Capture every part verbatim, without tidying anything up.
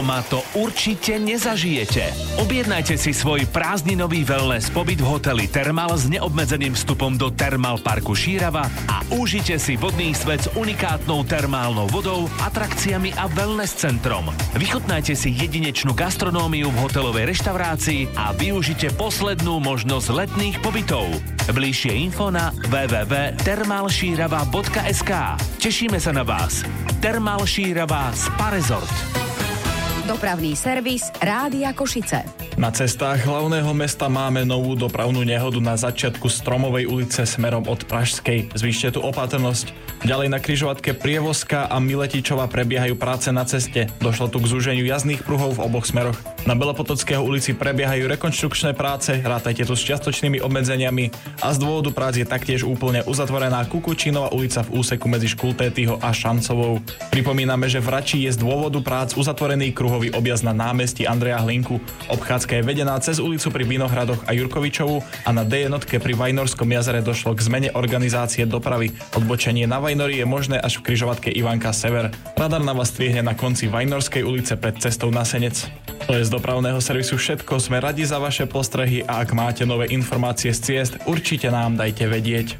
Doma to určite nezažijete. Objednajte si svoj prázdninový wellness pobyt v hoteli Thermal s neobmedzeným vstupom do Thermal parku Šírava a užite si vodný svet s unikátnou termálnou vodou, atrakciami a wellness centrom. Vychutnajte si jedinečnú gastronómiu v hotelovej reštaurácii a využite poslednú možnosť letných pobytov. Bližšie info na w w w bodka thermal šírava bodka es ká. Tešíme sa na vás. Thermal Šírava Spa Resort. Dopravný servis Rádia Košice. Na cestách hlavného mesta máme novú dopravnú nehodu na začiatku Stromovej ulice smerom od Pražskej. Zvýšte tu opatrnosť. Ďalej na križovatke Prievozka a Miletičova prebiehajú práce na ceste. Došlo tu k zúženiu jazdných pruhov v oboch smeroch. Na Belopotockého ulici prebiehajú rekonštrukčné práce, rátajte tu s čiastočnými obmedzeniami a z dôvodu prác je taktiež úplne uzatvorená Kukučínova ulica v úseku medzi Škultétyho a Šancovou. Pripomíname, že v Rači je z dôvodu prác uzatvorený kruhový objazd na námestí Andreja Hlinku. Obchádzka je vedená cez ulicu pri Vinohradoch a Jurkovičovu a na dé jednotke pri Vajnorskom jazere došlo k zmene organizácie dopravy. Odbočenie na Vajnori je možné až v križovatke Ivanka Sever. Radar na vás striehne na konci Vajnorskej ulice pred cestou na Senec. To je z dopravného servisu všetko, sme radi za vaše postrehy a ak máte nové informácie z ciest, určite nám dajte vedieť.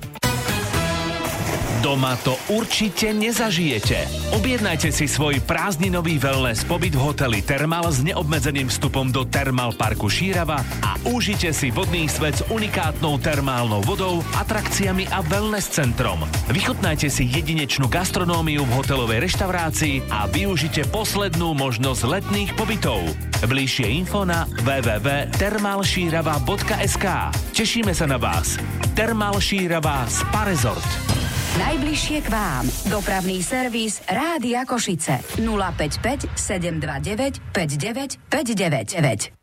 Doma to určite nezažijete. Objednajte si svoj prázdninový wellness pobyt v hoteli Thermal s neobmedzeným vstupom do Thermal parku Šírava a užite si vodný svet s unikátnou termálnou vodou, atrakciami a wellness centrom. Vychutnajte si jedinečnú gastronómiu v hotelovej reštaurácii a využite poslednú možnosť letných pobytov. Bližšie info na w w w bodka thermal šírava bodka es ká. Tešíme sa na vás. Thermal Šírava Spa Resort. Najbližšie k vám. Dopravný servis Rádia Košice. nula päť päť sedem dva deväť päť deväť päť deväť deväť.